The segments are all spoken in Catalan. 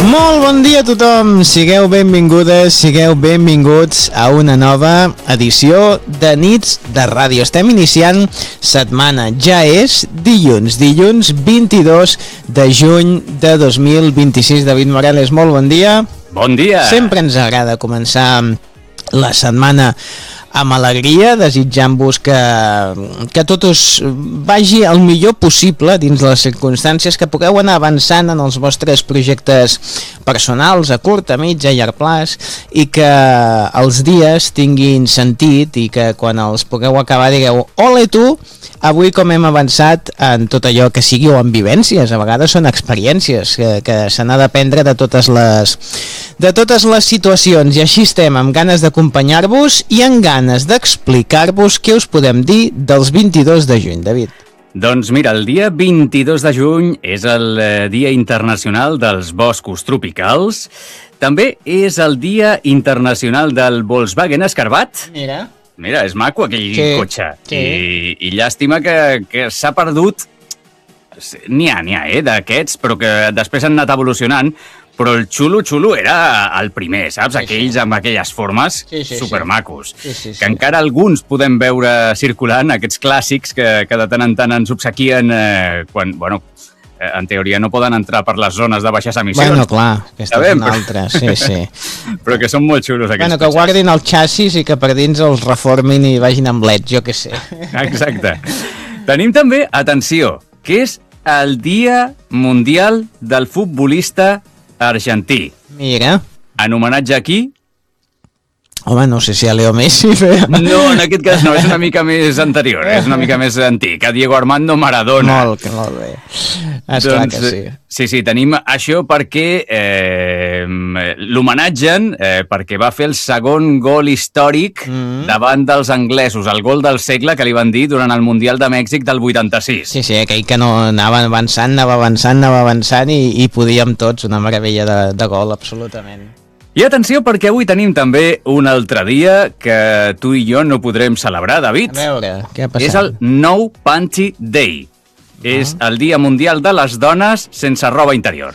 Molt bon dia a tothom, sigueu benvingudes, sigueu benvinguts a una nova edició de Nits de Ràdio. Estem iniciant setmana, ja és dilluns 22 de juny de 2026. David Morales, molt bon dia. Bon dia. Sempre ens agrada començar la setmana amb alegria, desitjant-vos que tot us vagi el millor possible dins les circumstàncies, que pugueu anar avançant en els vostres projectes personals a curt, a mig, a llarg plaç, i que els dies tinguin sentit i que quan els pugueu acabar digueu ole tu, avui com hem avançat en tot allò que sigui, o en vivències, a vegades són experiències que se n'ha d'aprendre de totes les situacions, i així estem, amb ganes d'acompanyar-vos i amb ganes d'explicar-vos què us podem dir dels 22 de juny, David. Doncs mira, el dia 22 de juny és el Dia Internacional dels Boscos Tropicals. També és el Dia Internacional del Volkswagen Escarbat. Mira, és maco aquell cotxe. Sí. I llàstima que s'ha perdut. N'hi ha, d'aquests, però que després han anat evolucionant. Però el xulo era el primer, saps? Aquells amb aquelles formes supermacos. Sí. Que encara alguns podem veure circulant, aquests clàssics que de tant en tant ens obsequien quan, bueno, en teoria no poden entrar per les zones de baixes emissions. Bueno, clar, aquesta és una altra, sí. Però que són molt xulos aquests cotxes. Que guardin el xassis i que per dins els reformin i vagin amb leds, jo què sé. Exacte. Tenim també, atenció, que és el Dia Mundial del Futbolista Argentí. Mira. En homenatge a qui? Home, no sé si a Leo Messi. No, en aquest cas no, és una mica més anterior, és una mica més antic, a Diego Armando Maradona. Molt bé. Esclar que sí. Sí, tenim això perquè l'homenatgen perquè va fer el segon gol històric davant dels anglesos, el gol del segle que li van dir durant el Mundial de Mèxic del 86. Sí, aquell que no anava avançant i podíem tots, una meravella de gol, absolutament. I atenció, perquè avui tenim també un altre dia que tu i jo no podrem celebrar, David. A veure, què ha passat? És el No Panty Day. És el Dia Mundial de les Dones sense roba interior.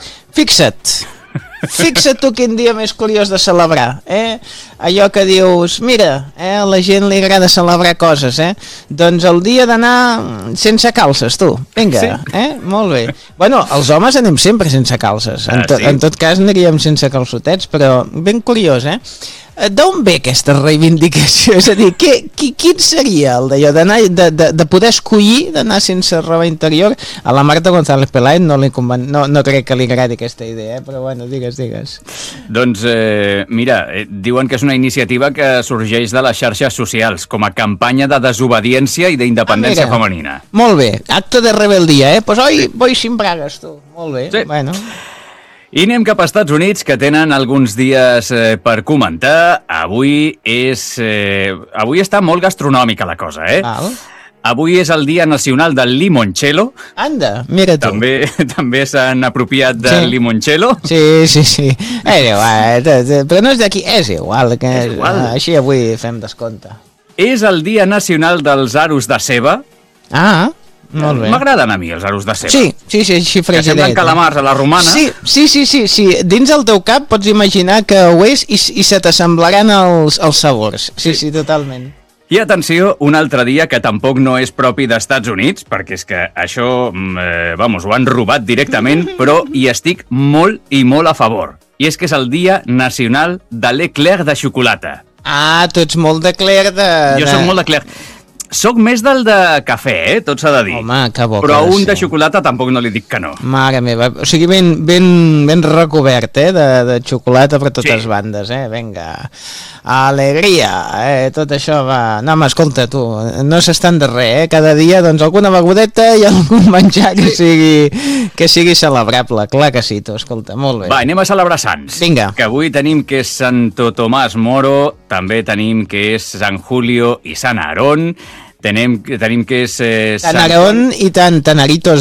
Fixa't tu quin dia més curiós de celebrar, Allò que dius, mira, a la gent li agrada celebrar coses, Doncs el dia d'anar sense calces, tu. Vinga, sí. Molt bé. Bueno, els homes anem sempre sense calces. En tot cas aniríem sense calçotets, però ben curiós, D'on ve aquesta reivindicació? És a dir, quin seria el d'allò de poder escollir d'anar sense roba interior? A la Marta González Peláez no crec que li agradi aquesta idea, però bueno, digues. Doncs, mira, diuen que és una iniciativa que sorgeix de les xarxes socials com a campanya de desobediència i d'independència femenina. Molt bé, acte de rebeldia, Pues hoy voy sin bragas, tu. Molt bé, sí. Bueno. I anem cap als Estats Units, que tenen alguns dies per comentar. Avui està molt gastronòmica la cosa, Val. Avui és el Dia Nacional del Limoncello. Anda, mira tu. També s'han apropiat del limoncello. Sí. Però no és d'aquí, és igual. Així avui fem descompte. És el Dia Nacional dels Aros de Ceba. Molt bé. M'agraden a mi els aros de ceba. Sí, així fregidet. Que semblen calamars a la romana. Sí. Dins el teu cap pots imaginar que ho és i se t'assemblaran els sabors. Sí, totalment. I atenció, un altre dia que tampoc no és propi d'Estats Units, perquè és que això, ho han robat directament, però hi estic molt i molt a favor. I és que és el Dia Nacional de l'Eclair de xocolata. Tu ets molt d'eclair Jo soc molt d'eclair. Soc més del de cafè, tot s'ha de dir. Home, que bo. Però un de xocolata tampoc no li dic que no. Mare meva, o sigui, ben recobert, de xocolata per totes bandes, Vinga. Alegria, tot això va... No, home, escolta, tu, no s'estan de res, Cada dia, doncs, alguna begudeta i algun menjar que sigui celebrable. Clar que sí, tu, escolta, molt bé. Va, anem a celebrar sants. Vinga. Que avui tenim que és Santo Tomàs Moro, també tenim que és Sant Julio i Sant Aarón, tenim que és... Tant Aarón i tant Tanaritos